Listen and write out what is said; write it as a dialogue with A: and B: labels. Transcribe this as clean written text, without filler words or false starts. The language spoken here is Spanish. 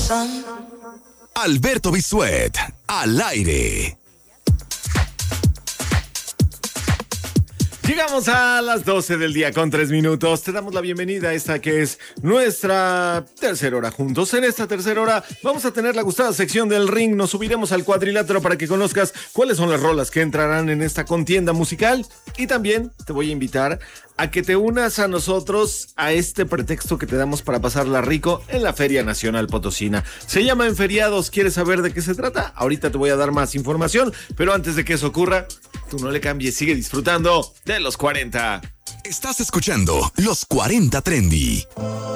A: Alberto Bisuet, al aire.
B: Llegamos a las 12 del día con 3 minutos. Te damos la bienvenida a esta que es nuestra tercera hora juntos. En esta tercera hora vamos a tener la gustada sección del ring. Nos subiremos al cuadrilátero para que conozcas cuáles son las rolas que entrarán en esta contienda musical. Y también te voy a invitar a que te unas a nosotros a este pretexto que te damos para pasarla rico en la Feria Nacional Potosina. Se llama Enferiados. ¿Quieres saber de qué se trata? Ahorita te voy a dar más información, pero antes de que eso ocurra, tú no le cambies, sigue disfrutando de los 40.
A: Estás escuchando Los 40 Trendy.